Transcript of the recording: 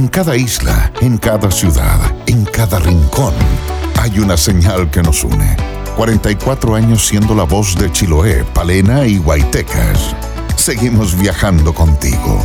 En cada isla, en cada ciudad, en cada rincón, hay una señal que nos une. 44 años siendo la voz de Chiloé, Palena y Guaytecas. Seguimos viajando contigo.